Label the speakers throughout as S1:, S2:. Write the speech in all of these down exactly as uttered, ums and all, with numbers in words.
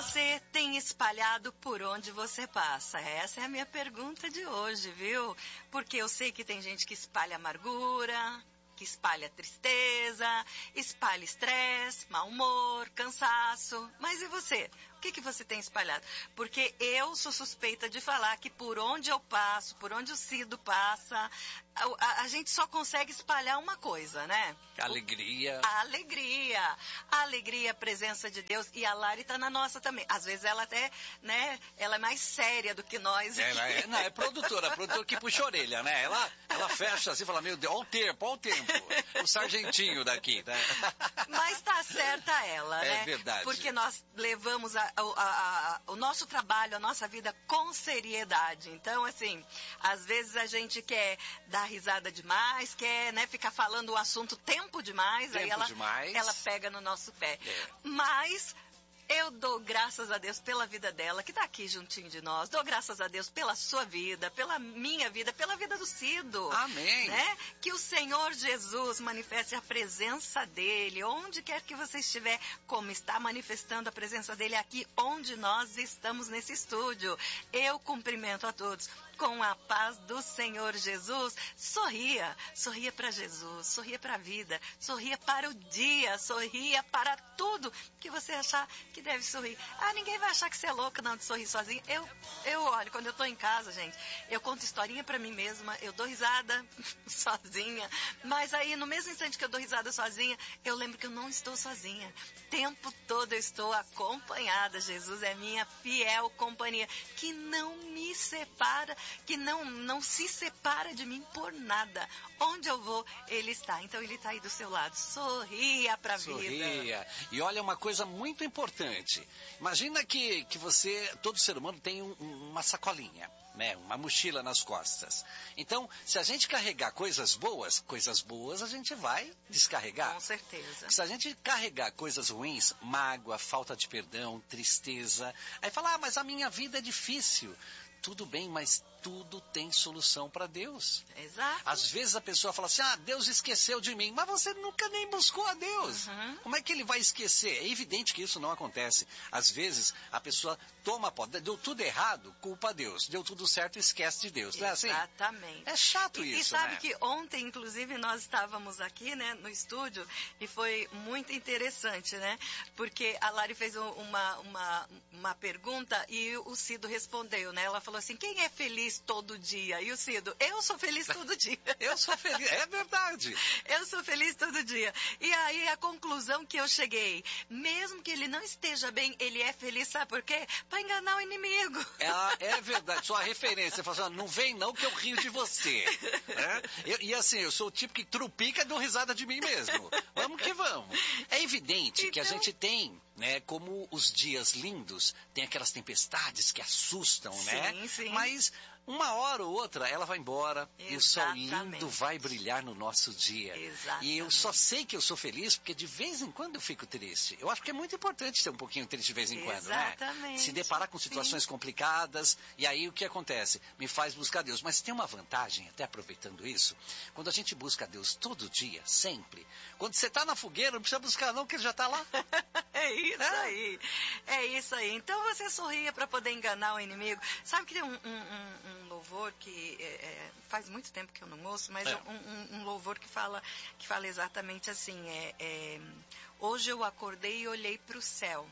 S1: você tem espalhado por onde você passa? Essa é a minha pergunta de hoje, viu? Porque eu sei que tem gente que espalha amargura, que espalha tristeza, espalha estresse, mau humor, cansaço. Mas e você? O que, que você tem espalhado? Porque eu sou suspeita de falar que por onde eu passo, por onde o Cido passa, a, a, a gente só consegue espalhar uma coisa, né?
S2: Alegria.
S1: A alegria. A alegria, a presença de Deus. E a Lari tá na nossa também. Às vezes ela até, né, ela é mais séria do que nós.
S2: Ela é, não, é produtora, produtora que puxa a orelha, né? Ela, ela fecha assim e fala, meu Deus, olha o tempo, olha o tempo. O sargentinho daqui, né?
S1: Mas tá certa ela, né?
S2: É verdade.
S1: Porque nós levamos a, a, a, a, o nosso trabalho, a nossa vida com seriedade. Então, assim, às vezes a gente quer dar risada demais, quer, né, ficar falando o assunto tempo demais,
S2: tempo
S1: aí ela,
S2: demais.
S1: ela pega no nosso pé.
S2: É.
S1: Mas eu dou graças a Deus pela vida dela, que está aqui juntinho de nós. Dou graças a Deus pela sua vida, pela minha vida, pela vida do Cido.
S2: Amém.
S1: Né? Que o Senhor Jesus manifeste a presença dele, onde quer que você estiver, como está manifestando a presença dele aqui, onde nós estamos nesse estúdio. Eu cumprimento a todos com a paz do Senhor Jesus. Sorria, sorria para Jesus, sorria para a vida, sorria para o dia, sorria para tudo que você achar que deve sorrir. Ah, ninguém vai achar que você é louca não de sorrir sozinha. Eu, eu olho, quando eu tô em casa, gente, eu conto historinha para mim mesma, eu dou risada sozinha, mas aí no mesmo instante que eu dou risada sozinha, eu lembro que eu não estou sozinha. O tempo todo eu estou acompanhada. Jesus é minha fiel companhia, que não me separa, que não, não se separa de mim por nada. Onde eu vou, ele está. Então ele está aí do seu lado. Sorria pra vida.
S2: Sorria. E olha uma coisa muito importante. Imagina que, que você, todo ser humano tem um, uma sacolinha, né? Uma mochila nas costas. Então, se a gente carregar coisas boas, coisas boas a gente vai descarregar.
S1: Com certeza.
S2: Se a gente carregar coisas ruins, mágoa, falta de perdão, tristeza, aí fala, ah, mas a minha vida é difícil. Tudo bem, mas tudo tem solução para Deus.
S1: Exato.
S2: Às vezes a pessoa fala assim, ah, Deus esqueceu de mim. Mas você nunca nem buscou a Deus. Uhum. Como é que ele vai esquecer? É evidente que isso não acontece. Às vezes a pessoa toma, deu tudo errado, culpa a Deus. Deu tudo certo, esquece de Deus. Não é assim?
S1: Exatamente.
S2: É chato
S1: e,
S2: isso,
S1: E sabe
S2: né?
S1: que ontem, inclusive, nós estávamos aqui, né, no estúdio, e foi muito interessante, né? Porque a Lari fez uma, uma, uma pergunta e o Cido respondeu, né? Ela falou assim, quem é feliz todo dia? E o Cido, eu sou feliz todo dia.
S2: Eu sou feliz, é verdade.
S1: Eu sou feliz todo dia. E aí a conclusão que eu cheguei, mesmo que ele não esteja bem, ele é feliz, sabe por quê? Para enganar o inimigo.
S2: É, é verdade, sua referência. Você fala assim, não vem não que eu rio de você. Né? Eu, e assim, eu sou o tipo que trupica e dou risada de mim mesmo. Vamos que vamos. É evidente então... que a gente tem, né, como os dias lindos, tem aquelas tempestades que assustam,
S1: sim,
S2: né?
S1: Sim.
S2: Mas uma hora ou outra ela vai embora.
S1: Exatamente.
S2: E o sol lindo vai brilhar no nosso dia.
S1: Exatamente.
S2: E eu só sei que eu sou feliz porque de vez em quando eu fico triste. Eu acho que é muito importante ser um pouquinho triste de vez em quando,
S1: Exatamente.
S2: né? Se deparar com situações Sim. complicadas. E aí o que acontece? Me faz buscar Deus. Mas tem uma vantagem, até aproveitando isso, quando a gente busca Deus todo dia, sempre. Quando você está na fogueira, não precisa buscar não, que ele já está lá.
S1: É isso é. aí. É isso aí. Então você sorria para poder enganar o inimigo. Sabe que tem um, um, um louvor que é, é, faz muito tempo que eu não ouço, mas é. um, um, um louvor que fala, que fala exatamente assim, é, é, hoje eu acordei e olhei para o céu.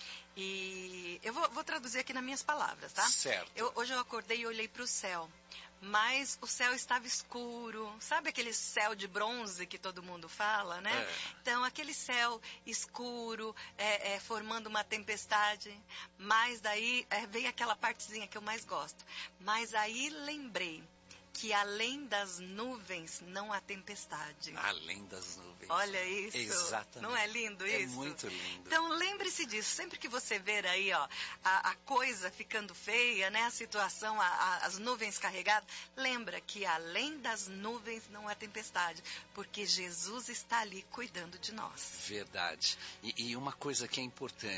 S1: E eu vou, vou traduzir aqui nas minhas palavras, tá?
S2: Certo.
S1: Eu, hoje eu acordei e olhei para o céu, mas o céu estava escuro. Sabe aquele céu de bronze que todo mundo fala, né?
S2: É.
S1: Então, aquele céu escuro, é, é, formando uma tempestade. Mas daí, é, vem aquela partezinha que eu mais gosto. Mas aí lembrei que além das nuvens não há tempestade.
S2: Além das nuvens.
S1: Olha isso.
S2: Exatamente.
S1: Não é lindo isso?
S2: É muito lindo.
S1: Então lembre-se disso. Sempre que você ver aí, ó, a, a coisa ficando feia, né? A situação, a, a, as nuvens carregadas, lembra que além das nuvens não há tempestade, porque Jesus está ali cuidando de nós.
S2: Verdade. E, e uma coisa que é importante,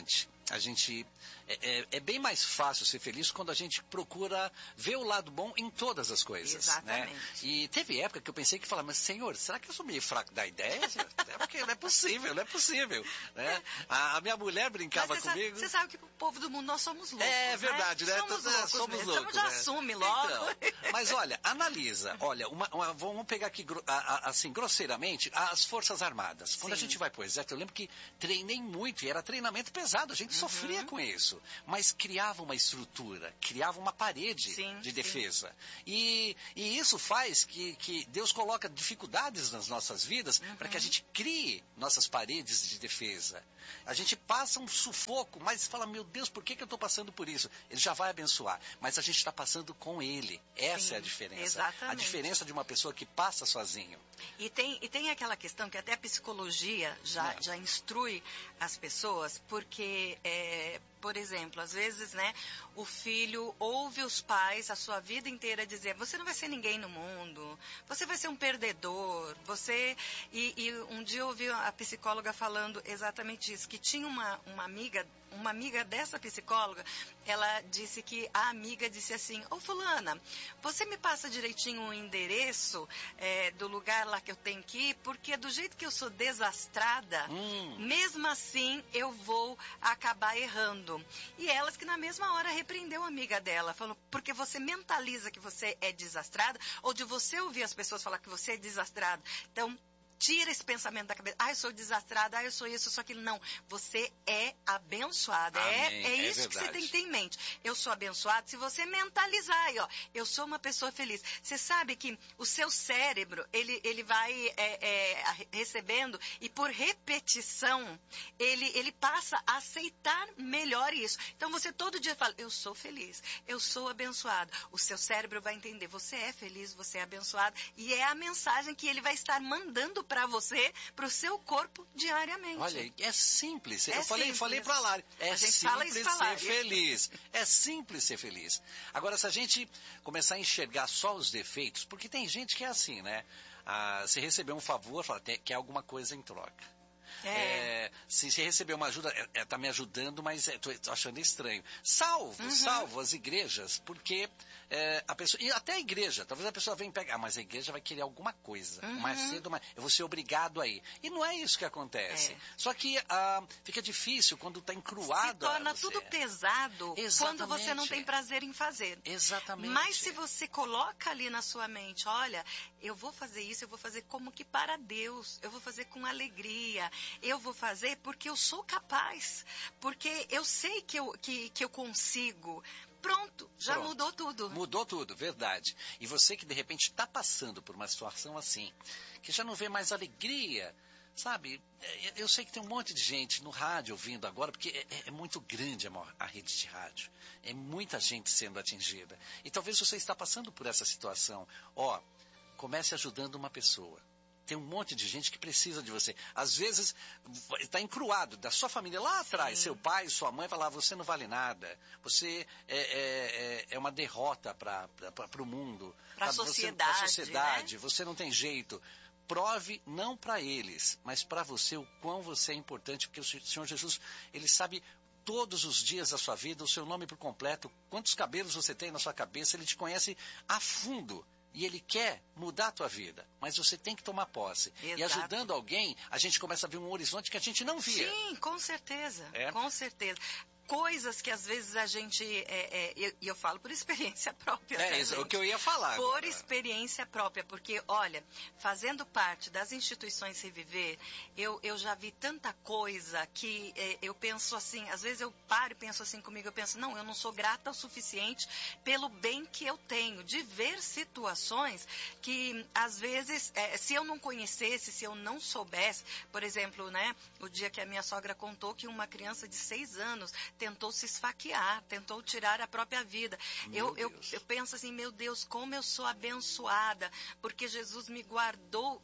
S2: a gente é, é, é bem mais fácil ser feliz quando a gente procura ver o lado bom em todas as coisas.
S1: Exatamente.
S2: Né? E teve época que eu pensei que falava, mas Senhor, será que eu sou meio fraco da ideia? É porque não é possível, não é possível. Né? A, a minha mulher brincava
S1: mas você
S2: comigo.
S1: Sabe, você sabe que o povo do mundo, nós somos loucos.
S2: É verdade, né?
S1: né? Somos
S2: né?
S1: loucos,
S2: somos
S1: mesmo.
S2: loucos.
S1: Então já
S2: né?
S1: assume logo.
S2: Então, mas olha, analisa. Olha, uma, uma, vamos pegar aqui assim, grosseiramente, as Forças Armadas. Quando Sim. a gente vai pro exército, eu lembro que treinei muito e era treinamento pesado, a gente uhum. sofria com isso, mas criava uma estrutura, criava uma parede sim, de defesa. E, e isso faz que, que Deus coloca dificuldades nas nossas vidas uhum. para que a gente crie nossas paredes de defesa. A gente passa um sufoco, mas fala, meu Deus, por que, que eu estou passando por isso? Ele já vai abençoar, mas a gente está passando com Ele. Essa Sim, é a diferença.
S1: Exatamente.
S2: A diferença de uma pessoa que passa sozinho.
S1: E tem, e tem aquela questão que até a psicologia já, já instrui as pessoas, porque, é, por exemplo, às vezes, né, o filho ouve os pais a sua vida inteira dizer, você não vai ser ninguém no mundo, você vai ser um perdedor, você... E, e um dia eu ouvi a psicóloga falando exatamente isso, que tinha uma, uma amiga, uma amiga dessa psicóloga, ela disse que a amiga disse assim, ô fulana, você me passa direitinho o endereço é, do lugar lá que eu tenho que ir, porque do jeito que eu sou desastrada, hum. mesmo assim eu vou acabar errando. E elas que na mesma hora repreendeu a amiga dela, falou, porque você mentaliza que você é desastrada, ou de você ouvir as pessoas falar que você é desastrada. Então, tira esse pensamento da cabeça. Ah, eu sou desastrada, ah, eu sou isso, eu sou aquilo. Não, você é abençoada. É, é isso é que você tem que ter em mente. Eu sou abençoada se você mentalizar aí, ó. Eu sou uma pessoa feliz. Você sabe que o seu cérebro, ele, ele vai é, é, recebendo e por repetição, ele, ele passa a aceitar melhor isso. Então, você todo dia fala, eu sou feliz, eu sou abençoada. O seu cérebro vai entender, você é feliz, você é abençoada. E é a mensagem que ele vai estar mandando para você, para o seu corpo diariamente.
S2: Olha, é simples.
S1: É
S2: eu falei,
S1: simples.
S2: falei para a Lari. É
S1: a gente
S2: simples
S1: fala isso falar,
S2: ser feliz. É simples ser feliz. Agora, se a gente começar a enxergar só os defeitos, porque tem gente que é assim, né? Ah, se receber um favor, fala, quer alguma coisa em troca. É. É, se, se receber uma ajuda, é, é, tá me ajudando, mas é, tô, tô achando estranho. Salvo, uhum. salvo as igrejas, porque é, a pessoa, e até a igreja, talvez a pessoa venha pegar, ah, mas a igreja vai querer alguma coisa, uhum. mais cedo, mais, eu vou ser obrigado a ir. E não é isso que acontece. É. Só que ah, fica difícil quando está encruado.
S1: Se torna tudo pesado Exatamente. Quando você não tem prazer em fazer.
S2: Exatamente.
S1: Mas se você coloca ali na sua mente, olha, eu vou fazer isso, eu vou fazer como que para Deus, eu vou fazer com alegria. Eu vou fazer porque eu sou capaz, porque eu sei que eu, que, que eu consigo. Pronto, já Pronto. mudou tudo.
S2: Mudou tudo, verdade. E você que de repente está passando por uma situação assim, que já não vê mais alegria, sabe? Eu sei que tem um monte de gente no rádio ouvindo agora, porque é, é muito grande a, a rede de rádio. É muita gente sendo atingida. E talvez você está passando por essa situação. Ó, comece ajudando uma pessoa. Tem um monte de gente que precisa de você. Às vezes, está encruado da sua família lá atrás. Sim. Seu pai, sua mãe, vai lá, você não vale nada. Você é, é, é uma derrota para o mundo.
S1: Para a sociedade.
S2: Para a sociedade.
S1: Né?
S2: Você não tem jeito. Prove não para eles, mas para você o quão você é importante. Porque o Senhor Jesus, Ele sabe todos os dias da sua vida, o seu nome por completo, quantos cabelos você tem na sua cabeça. Ele te conhece a fundo. E Ele quer mudar a tua vida, mas você tem que tomar posse.
S1: Exato.
S2: E ajudando alguém, a gente começa a ver um horizonte que a gente não via.
S1: Sim, com certeza,
S2: é?
S1: com certeza. Coisas que às vezes a gente, e é, é, eu, eu falo por experiência própria.
S2: É, isso é o que eu ia falar.
S1: Por
S2: agora.
S1: experiência própria, porque, olha, fazendo parte das instituições Reviver, eu, eu já vi tanta coisa que é, eu penso assim, às vezes eu paro e penso assim comigo, eu penso, não, eu não sou grata o suficiente pelo bem que eu tenho, de ver situações que, às vezes, é, se eu não conhecesse, se eu não soubesse, por exemplo, né, o dia que a minha sogra contou que uma criança de seis anos tentou se esfaquear, tentou tirar a própria vida. Eu, eu, eu penso assim, meu Deus, como eu sou abençoada, porque Jesus me guardou em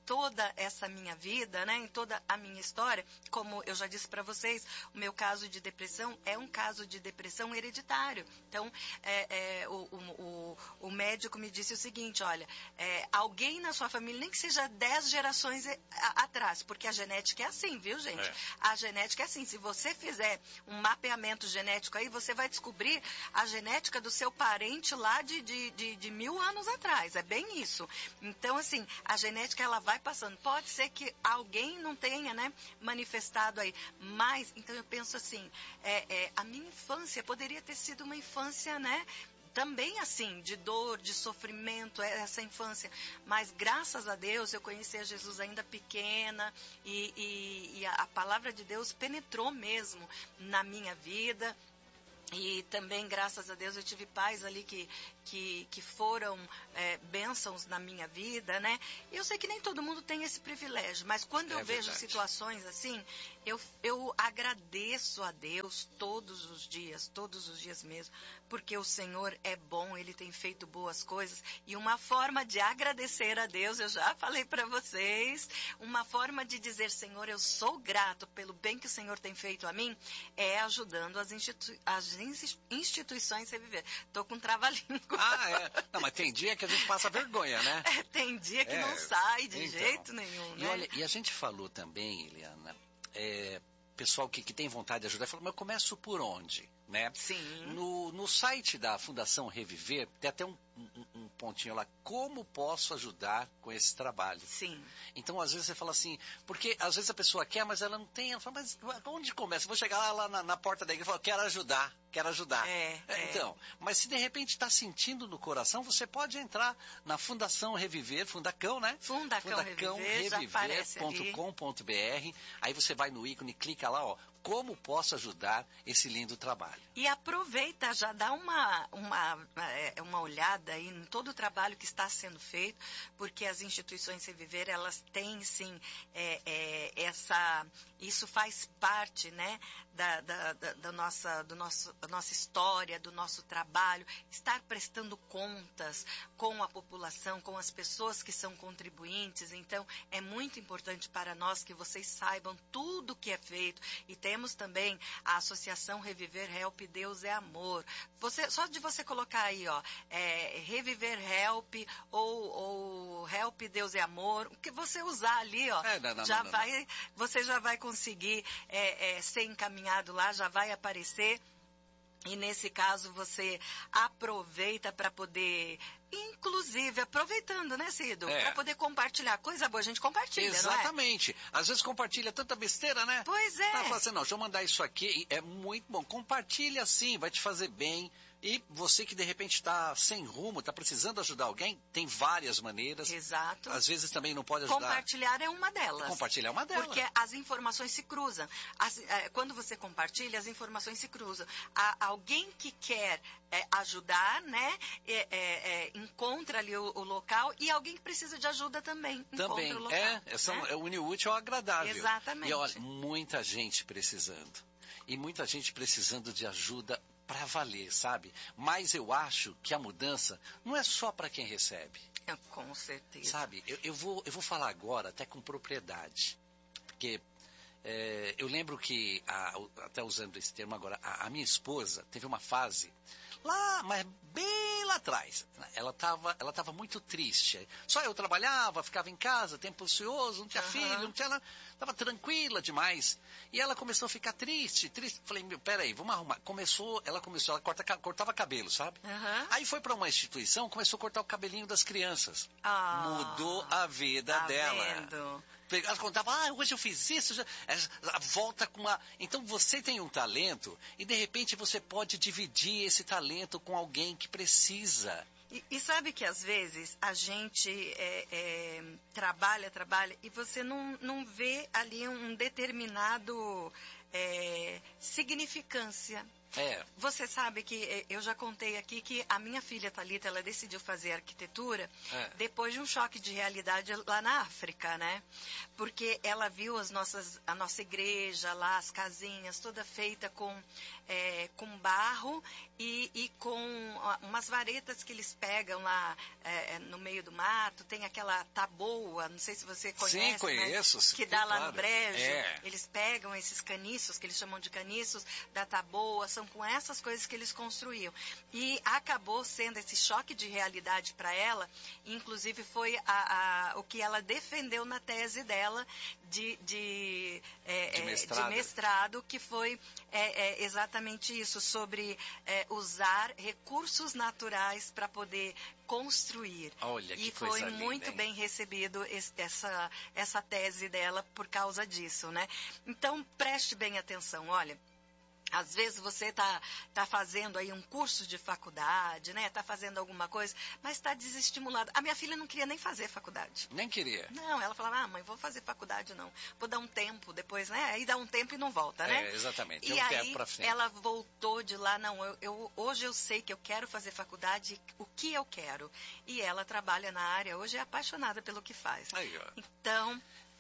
S1: toda essa minha vida, né, em toda a minha história, como eu já disse para vocês, o meu caso de depressão é um caso de depressão hereditário. Então, é, é, o, o, o médico me disse o seguinte, olha, é, alguém na sua família, nem que seja dez gerações a, atrás, porque a genética é assim, viu, gente? É. A genética é assim, se você fizer um mapeamento genético aí, você vai descobrir a genética do seu parente lá de, de, de, de mil anos atrás, é bem isso. Então, assim, a genética, ela vai passando. Pode ser que alguém não tenha, né, manifestado aí, mas, então eu penso assim, é, é, a minha infância poderia ter sido uma infância, né, também assim, de dor, de sofrimento, essa infância. Mas graças a Deus eu conheci a Jesus ainda pequena e, e, e a, a palavra de Deus penetrou mesmo na minha vida. E também, graças a Deus, eu tive pais ali que, que, que foram é, bênçãos na minha vida, né? Eu sei que nem todo mundo tem esse privilégio, mas quando eu é vejo verdade. situações assim, eu, eu agradeço a Deus todos os dias, todos os dias mesmo, porque o Senhor é bom, Ele tem feito boas coisas. E uma forma de agradecer a Deus, eu já falei para vocês, uma forma de dizer, Senhor, eu sou grato pelo bem que o Senhor tem feito a mim, é ajudando as instituições, as instituições Reviver. Tô com trava-língua.
S2: Ah, é. Não, mas tem dia que a gente passa vergonha, né?
S1: É, tem dia que é, não sai de então, jeito nenhum, né?
S2: E olha, e a gente falou também, Eliana, é, pessoal que, que tem vontade de ajudar, falou, mas eu começo por onde? Né?
S1: Sim.
S2: No, no site da Fundação Reviver, tem até um, um, um pontinho lá, como posso ajudar com esse trabalho?
S1: Sim.
S2: Então, às vezes você fala assim, porque às vezes a pessoa quer, mas ela não tem, ela fala, mas onde começa? Eu vou chegar lá, lá na, na porta da igreja e falar, quero ajudar, quero ajudar.
S1: É, é.
S2: Então, mas se de repente está sentindo no coração, você pode entrar na Fundação Reviver, Fundacão, né?
S1: Fundacão, Fundacão
S2: Reviver ponto com ponto br, aí você vai no ícone, clica lá, ó, como posso ajudar esse lindo trabalho.
S1: E aproveita, já dá uma, uma, uma olhada aí em todo o trabalho que está sendo feito, porque as instituições Reviver, elas têm sim é, é, essa, isso faz parte, né, da, da, da, da, nossa, do nosso, da nossa história, do nosso trabalho, estar prestando contas com a população, com as pessoas que são contribuintes. Então, é muito importante para nós que vocês saibam tudo o que é feito. E temos também a Associação Reviver Help Deus é Amor. Você, só de você colocar aí, ó, é, Reviver Help ou, ou Help Deus é Amor, o que você usar ali, ó,
S2: é, não, não,
S1: já
S2: não, não,
S1: vai,
S2: não.
S1: você já vai conseguir é, é, ser encaminhado lá, já vai aparecer. E nesse caso você aproveita para poder, inclusive, aproveitando, né, Cido?
S2: É.
S1: Para poder compartilhar. Coisa boa, a gente compartilha,
S2: Exatamente.
S1: Não é?
S2: Às vezes compartilha tanta besteira, né?
S1: Pois é.
S2: Ela fala assim, não, deixa eu mandar isso aqui, é muito bom. Compartilha sim, vai te fazer bem. E você que de repente está sem rumo, está precisando ajudar alguém, tem várias maneiras.
S1: Exato.
S2: Às vezes também não pode ajudar.
S1: Compartilhar é uma delas.
S2: Compartilhar é uma delas.
S1: Porque as informações se cruzam. As, é, quando você compartilha, as informações se cruzam. Há alguém que quer é, ajudar, né, é, é, encontra ali o, o local, e alguém que precisa de ajuda também
S2: também
S1: encontra o local.
S2: É, é, são,
S1: né?
S2: é une o útil ao agradável.
S1: Exatamente.
S2: E olha, muita gente precisando. E muita gente precisando de ajuda para valer, sabe? Mas eu acho que a mudança não é só para quem recebe.
S1: É, com certeza.
S2: Sabe, eu, eu, vou, eu vou falar agora até com propriedade. Porque é, eu lembro que, a, até usando esse termo agora, a, a minha esposa teve uma fase lá, mas bem lá atrás. Ela estava ela tava muito triste. Só eu trabalhava, ficava em casa, tempo ocioso, não tinha uhum. filho, não tinha nada. Estava tranquila demais. E ela começou a ficar triste, triste. Falei, meu, peraí, vamos arrumar. Começou, ela começou, ela corta, cortava cabelo, sabe?
S1: Uhum.
S2: Aí foi para uma instituição, começou a cortar o cabelinho das crianças.
S1: Ah,
S2: mudou a vida
S1: tá
S2: dela.
S1: Vendo?
S2: Ela contava, ah, hoje eu fiz isso, já... volta com uma... Então você tem um talento e de repente você pode dividir esse talento com alguém que precisa.
S1: E, e sabe que às vezes a gente é, é, trabalha, trabalha e você não, não vê ali um determinado é, significância.
S2: É.
S1: Você sabe que eu já contei aqui que a minha filha Thalita, ela decidiu fazer arquitetura
S2: É.
S1: depois de um choque de realidade lá na África, né? Porque ela viu as nossas, a nossa igreja lá, as casinhas, toda feita com, é, com barro e, e com umas varetas que eles pegam lá é, no meio do mato. Tem aquela taboa, não sei se você conhece,
S2: Sim, conheço.
S1: né? Que
S2: sim,
S1: dá lá
S2: claro.
S1: no brejo.
S2: É.
S1: Eles pegam esses caniços, que eles chamam de caniços, da taboa, são com essas coisas que eles construíam. E acabou sendo esse choque de realidade para ela, inclusive foi a, a, o que ela defendeu na tese dela de, de, é,
S2: de, mestrado.
S1: de mestrado, que foi é, é, exatamente isso, sobre é, usar recursos naturais para poder construir.
S2: Olha, que
S1: e
S2: coisa
S1: foi
S2: linda,
S1: muito
S2: hein?
S1: bem recebido esse, essa, essa tese dela por causa disso, né? Então, preste bem atenção, olha. Às vezes você está tá fazendo aí um curso de faculdade, né? Está fazendo alguma coisa, mas está desestimulado. A minha filha não queria nem fazer faculdade.
S2: Nem queria.
S1: Não, ela falava, ah, mãe, vou fazer faculdade não. Vou dar um tempo depois, né? Aí dá um tempo e não volta, né?
S2: É, exatamente.
S1: E
S2: Eu
S1: aí
S2: pego pra frente.
S1: ela voltou de lá, não, eu, eu, hoje eu sei que eu quero fazer faculdade, o que eu quero. E ela trabalha na área, hoje é apaixonada pelo que faz.
S2: Aí, ó.
S1: Então...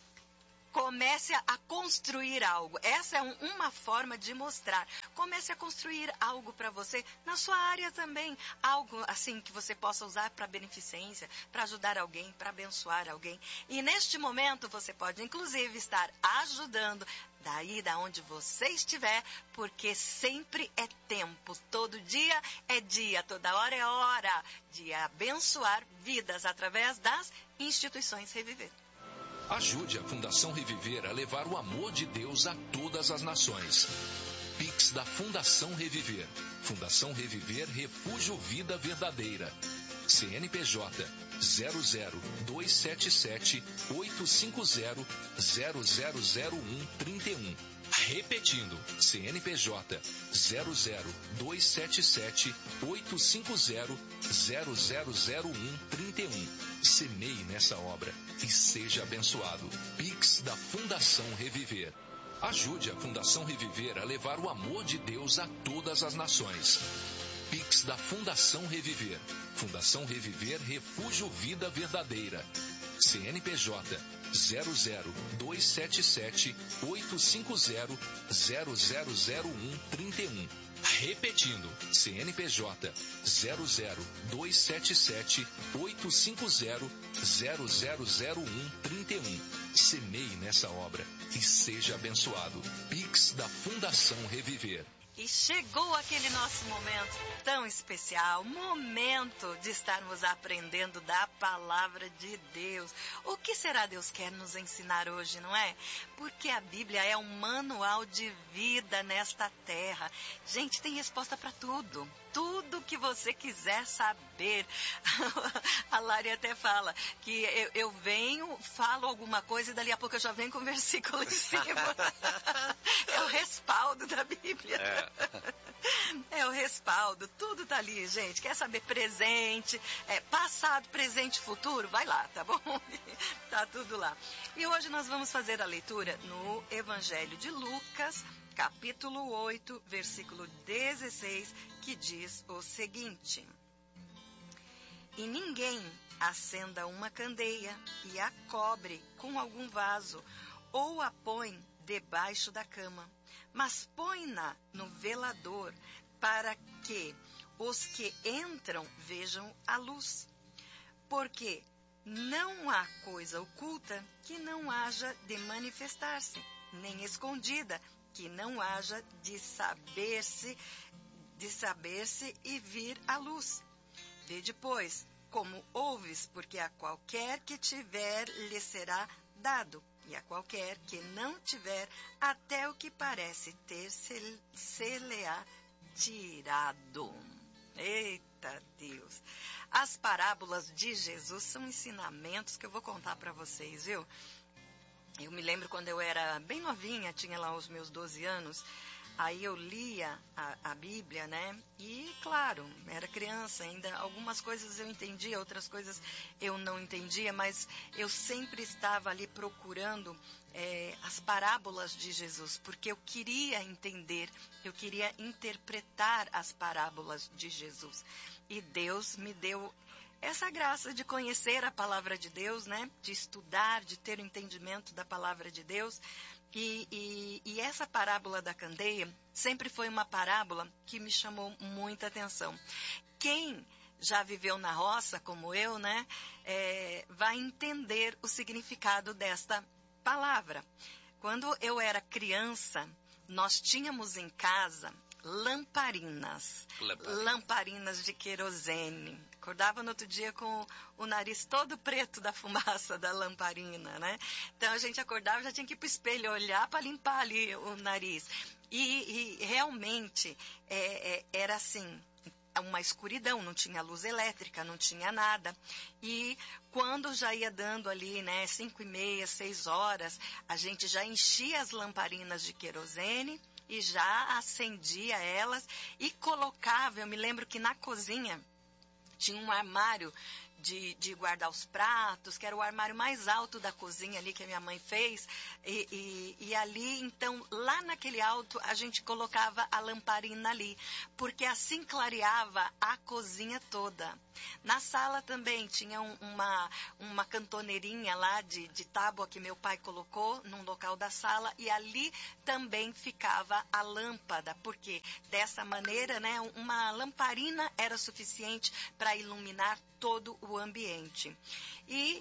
S1: comece a construir algo. Essa é um, uma forma de mostrar. Comece a construir algo para você, na sua área também. Algo assim que você possa usar para beneficência, para ajudar alguém, para abençoar alguém. E neste momento você pode, inclusive, estar ajudando daí, da onde você estiver, porque sempre é tempo. Todo dia é dia, toda hora é hora de abençoar vidas através das instituições Reviver.
S3: Ajude a Fundação Reviver a levar o amor de Deus a todas as nações. Pix da Fundação Reviver. Fundação Reviver Refúgio Vida Verdadeira. C N P J zero zero dois sete sete oito cinco zero zero zero zero um trinta e um. Repetindo, C N P J zero zero dois sete sete oito cinco zero zero zero zero um trinta e um. Semeie nessa obra e seja abençoado. Pix da Fundação Reviver. Ajude a Fundação Reviver a levar o amor de Deus a todas as nações. Pix da Fundação Reviver. Fundação Reviver Refúgio Vida Verdadeira. C N P J zero zero dois sete sete oito cinco zero zero zero zero um trinta e um. Repetindo, C N P J zero zero dois sete sete oito cinco zero zero zero zero um trinta e um. Semeie nessa obra e seja abençoado. Pix da Fundação Reviver.
S1: E chegou aquele nosso momento tão especial, momento de estarmos aprendendo da palavra de Deus. O que será Deus quer nos ensinar hoje, não é? Porque a Bíblia é um manual de vida nesta terra. Gente, tem resposta para tudo. Tudo que você quiser saber. A Lari até fala que eu, eu venho, falo alguma coisa e dali a pouco eu já venho com o versículo em cima. É o respaldo da Bíblia. É, é o respaldo. Tudo tá ali, gente. Quer saber presente, é, passado, presente, futuro? Vai lá, tá bom? Tá tudo lá. E hoje nós vamos fazer a leitura no Evangelho de Lucas, capítulo oito, versículo dezesseis, que diz o seguinte: E ninguém acenda uma candeia e a cobre com algum vaso, ou a põe debaixo da cama, mas põe-na no velador, para que os que entram vejam a luz. Porque não há coisa oculta que não haja de manifestar-se, nem escondida que não haja de saber-se, de saber-se e vir à luz. Vede, pois, como ouves, porque a qualquer que tiver lhe será dado, e a qualquer que não tiver, até o que parece ter se, se lhe há tirado. Eita Deus! As parábolas de Jesus são ensinamentos que eu vou contar para vocês, viu? Eu me lembro quando eu era bem novinha, tinha lá os meus doze anos, Aí eu lia a, a Bíblia, né? E, claro, era criança ainda. Algumas coisas eu entendia, outras coisas eu não entendia, mas eu sempre estava ali procurando é, as parábolas de Jesus, porque eu queria entender, eu queria interpretar as parábolas de Jesus. E Deus me deu essa graça de conhecer a palavra de Deus, né? De estudar, de ter o entendimento da palavra de Deus. E, e, e essa parábola da candeia sempre foi uma parábola que me chamou muita atenção. Quem já viveu na roça, como eu, né, é, vai entender o significado desta palavra. Quando eu era criança, nós tínhamos em casa lamparinas,
S2: Lamparina.
S1: lamparinas de querosene. Acordava no outro dia com o nariz todo preto da fumaça da lamparina, né? Então a gente acordava e já tinha que ir para o espelho olhar para limpar ali o nariz. E, e realmente é, é, era assim, uma escuridão, não tinha luz elétrica, não tinha nada. E quando já ia dando ali, né, cinco e meia, seis horas, a gente já enchia as lamparinas de querosene e já acendia elas e colocava, eu me lembro que na cozinha tinha um armário de, de guardar os pratos, que era o armário mais alto da cozinha ali que a minha mãe fez. E, e, e ali, então, lá naquele alto, a gente colocava a lamparina ali, porque assim clareava a cozinha toda. Na sala também tinha um, uma, uma cantoneirinha lá de, de tábua que meu pai colocou num local da sala, e ali também ficava a lâmpada, porque dessa maneira, né, uma lamparina era suficiente para iluminar todo o ambiente. E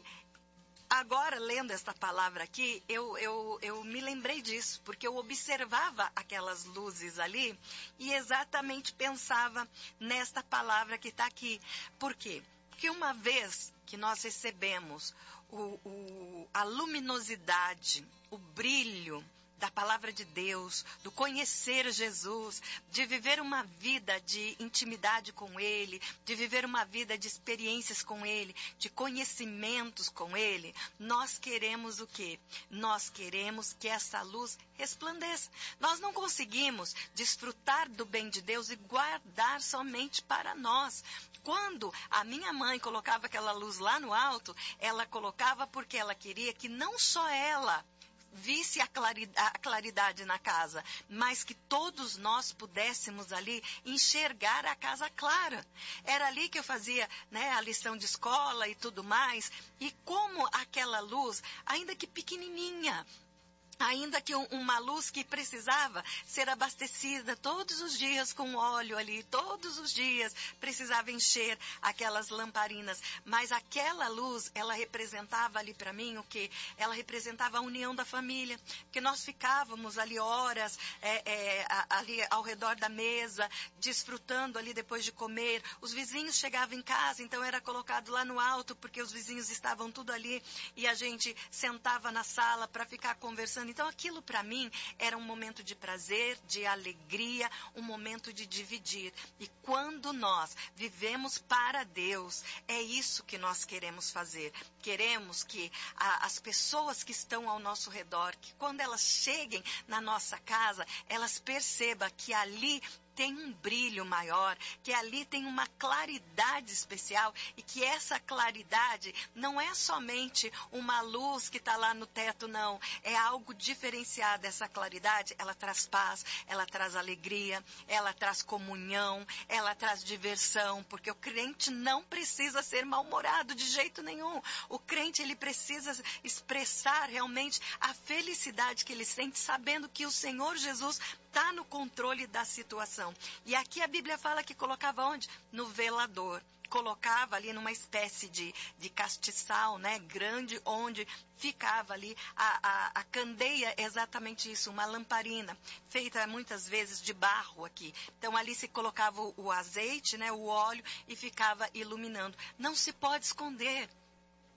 S1: agora, lendo esta palavra aqui, eu, eu, eu me lembrei disso, porque eu observava aquelas luzes ali e exatamente pensava nesta palavra que está aqui. Por quê? Porque uma vez que nós recebemos o, o, a luminosidade, o brilho da palavra de Deus, do conhecer Jesus, de viver uma vida de intimidade com Ele, de viver uma vida de experiências com Ele, de conhecimentos com Ele, nós queremos o quê? Nós queremos que essa luz resplandeça. Nós não conseguimos desfrutar do bem de Deus e guardar somente para nós. Quando a minha mãe colocava aquela luz lá no alto, ela colocava porque ela queria que não só ela visse a claridade, a claridade na casa, mas que todos nós pudéssemos ali enxergar a casa clara. Era ali que eu fazia, né, a lição de escola e tudo mais, e como aquela luz, ainda que pequenininha, ainda que um, uma luz que precisava ser abastecida todos os dias com óleo ali, todos os dias precisava encher aquelas lamparinas. Mas aquela luz, ela representava ali para mim o quê? Ela representava a união da família. Porque nós ficávamos ali horas, é, é, ali ao redor da mesa, desfrutando ali depois de comer. Os vizinhos chegavam em casa, então era colocado lá no alto, porque os vizinhos estavam tudo ali. E a gente sentava na sala para ficar conversando. Então, aquilo para mim era um momento de prazer, de alegria, um momento de dividir. E quando nós vivemos para Deus, é isso que nós queremos fazer. Queremos que a, as pessoas que estão ao nosso redor, que quando elas cheguem na nossa casa, elas percebam que ali tem um brilho maior, que ali tem uma claridade especial e que essa claridade não é somente uma luz que está lá no teto, não. É algo diferenciado. Essa claridade, ela traz paz, ela traz alegria, ela traz comunhão, ela traz diversão, porque o crente não precisa ser mal-humorado de jeito nenhum. O crente, ele precisa expressar realmente a felicidade que ele sente, sabendo que o Senhor Jesus está no controle da situação. E aqui a Bíblia fala que colocava onde? No velador. Colocava ali numa espécie de, de castiçal, né, grande, onde ficava ali a, a, a candeia, exatamente isso, uma lamparina, feita muitas vezes de barro aqui. Então ali se colocava o, o azeite, né, o óleo, e ficava iluminando. Não se pode esconder.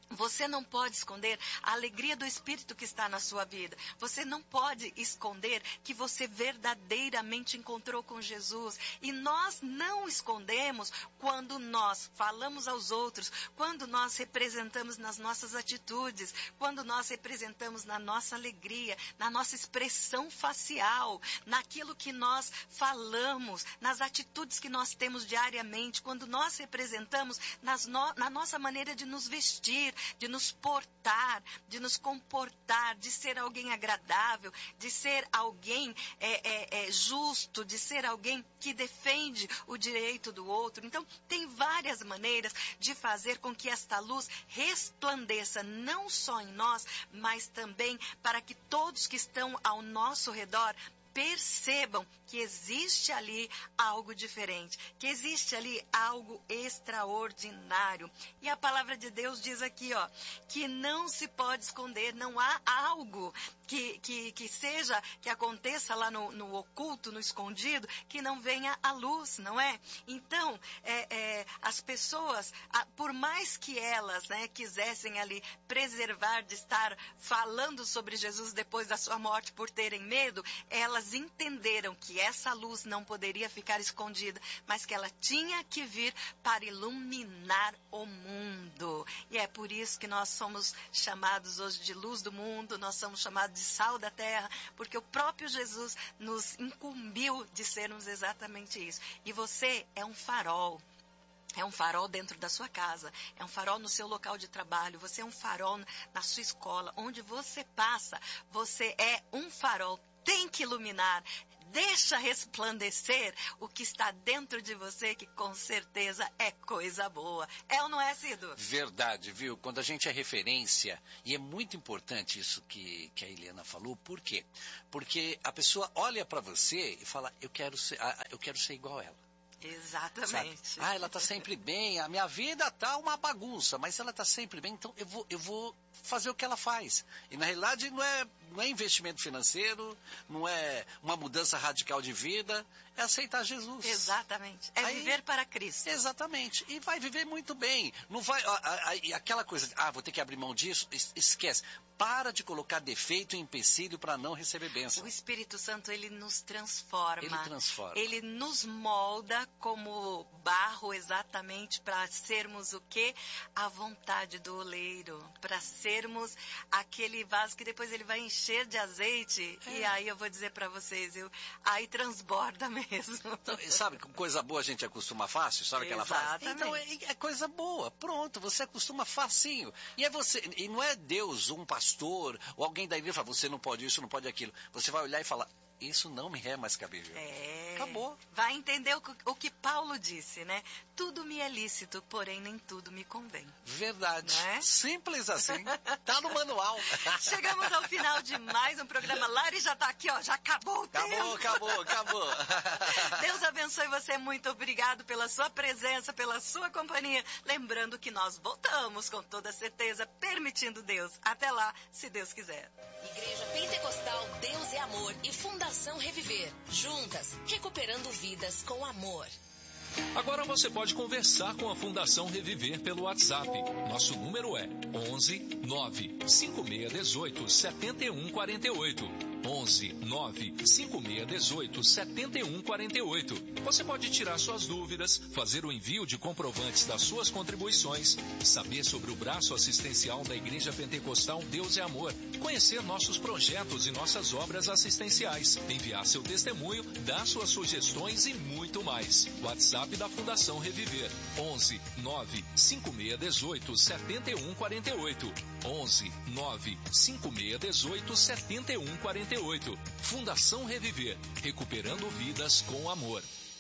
S1: Você não pode esconder a alegria do Espírito que está na sua vida. Você não pode esconder que você verdadeiramente encontrou com Jesus. E nós não escondemos quando nós falamos aos outros, quando nós representamos nas nossas atitudes, quando nós representamos na nossa alegria, na nossa expressão facial, naquilo que nós falamos, nas atitudes que nós temos diariamente, quando nós representamos nas no, na nossa maneira de nos vestir, de nos portar, de nos comportar, de ser alguém agradável, de ser alguém é, é, é, justo, de ser alguém que defende o direito do outro. Então, tem várias maneiras de fazer com que esta luz resplandeça, não só em nós, mas também para que todos que estão ao nosso redor percebam que existe ali algo diferente, que existe ali algo extraordinário. E a palavra de Deus diz aqui, ó, que não se pode esconder, não há algo que, que, que seja, que aconteça lá no, no oculto, no escondido, que não venha à luz, não é? Então, é, é, as pessoas, por mais que elas, né, quisessem ali preservar de estar falando sobre Jesus depois da sua morte por terem medo, elas entenderam que essa luz não poderia ficar escondida, mas que ela tinha que vir para iluminar o mundo. E é por isso que nós somos chamados hoje de luz do mundo, nós somos chamados de sal da terra, porque o próprio Jesus nos incumbiu de sermos exatamente isso. E você é um farol. É um farol dentro da sua casa, é um farol no seu local de trabalho, você é um farol na sua escola, onde você passa, você é um farol. Tem que iluminar, deixa resplandecer o que está dentro de você, que com certeza é coisa boa. É ou não é, Cido?
S2: Verdade, viu? Quando a gente é referência, e é muito importante isso que, que a Helena falou, por quê? Porque a pessoa olha para você e fala, eu quero ser, eu quero ser igual a ela.
S1: Exatamente.
S2: Sabe? Ah, ela está sempre bem, a minha vida está uma bagunça, mas ela está sempre bem, então eu vou, eu vou fazer o que ela faz. E na realidade não é, não é investimento financeiro, não é uma mudança radical de vida, é aceitar Jesus.
S1: Exatamente. É Aí, viver para Cristo.
S2: Exatamente. E vai viver muito bem. Não vai, a, a, a, aquela coisa, ah, vou ter que abrir mão disso, esquece. Para de colocar defeito e empecilho para não receber bênção.
S1: O Espírito Santo, ele nos transforma.
S2: Ele transforma.
S1: Ele nos molda como barro exatamente para sermos o quê? A vontade do oleiro. Para sermos aquele vaso que depois ele vai encher de azeite. É. E aí eu vou dizer para vocês, eu, aí transborda mesmo.
S2: Então, sabe, com coisa boa a gente acostuma fácil? Sabe aquela frase? Então é, é coisa boa. Pronto, você acostuma facinho. E é você, e não é Deus, um pastor, ou alguém da igreja fala, você não pode isso, não pode aquilo. Você vai olhar e falar, isso não me é mais cabível.
S1: É.
S2: Acabou.
S1: Vai entender o, o que Paulo disse, né? Tudo me é lícito, porém nem tudo me convém.
S2: Verdade.
S1: É?
S2: Simples assim. Tá no manual.
S1: Chegamos ao final de mais um programa. Lari já tá aqui, ó. Já acabou o
S2: acabou,
S1: tempo.
S2: Acabou, acabou, acabou.
S1: Deus abençoe você. Muito obrigado pela sua presença, pela sua companhia. Lembrando que nós voltamos com toda certeza, permitindo Deus. Até lá, se Deus quiser.
S4: Igreja Pentecostal Deus é Amor e Fundação Reviver. Juntas, recuperando vidas com amor.
S3: Agora você pode conversar com a Fundação Reviver pelo WhatsApp. Nosso número é onze nove cinco seis um oito sete um quatro oito. onze nove cinco seis um oito sete um quatro oito. Você pode tirar suas dúvidas, fazer o envio de comprovantes das suas contribuições, saber sobre o braço assistencial da Igreja Pentecostal Deus é Amor, conhecer nossos projetos e nossas obras assistenciais, enviar seu testemunho, dar suas sugestões e muito mais. WhatsApp da Fundação Reviver, onze nove cinco seis um oito sete um quatro oito. onze nove cinco seis um oito sete um quatro oito. Fundação Reviver, recuperando vidas com amor.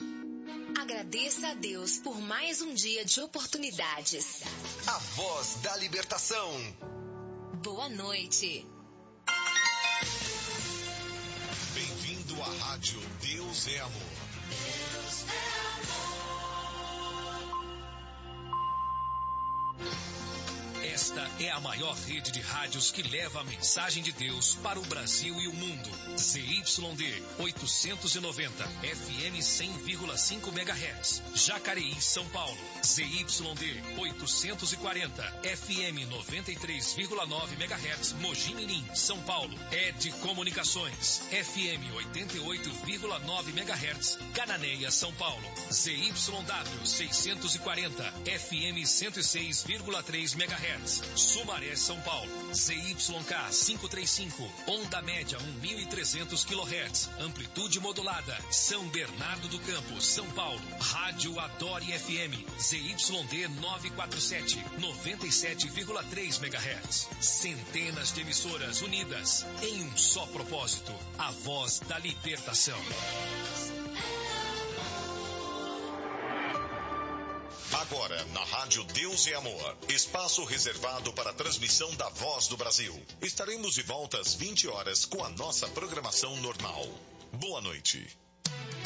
S4: Agradeça a Deus por mais um dia de oportunidades.
S5: A voz da libertação.
S4: Boa noite.
S5: Bem-vindo à rádio Deus é Amor. Deus é amor.
S3: Esta Esta é a maior rede de rádios que leva a mensagem de Deus para o Brasil e o mundo. Z Y D oitocentos e noventa, F M cem vírgula cinco megahertz, Jacareí, São Paulo. Z Y D oitocentos e quarenta, F M noventa e três vírgula nove megahertz, Mogi Mirim, São Paulo. E D Comunicações, F M oitenta e oito vírgula nove megahertz, Cananéia, São Paulo. Z Y W seiscentos e quarenta, F M cento e seis vírgula três megahertz, Sumaré, São Paulo. Z Y K quinhentos e trinta e cinco, onda média mil e trezentos quilohertz, amplitude modulada, São Bernardo do Campo, São Paulo. Rádio Adore F M, Z Y D novecentos e quarenta e sete, noventa e sete vírgula três megahertz. Centenas de emissoras unidas em um só propósito, a voz da libertação.
S5: Agora, na Rádio Deus é Amor, espaço reservado para a transmissão da Voz do Brasil. Estaremos de volta às vinte horas com a nossa programação normal. Boa noite.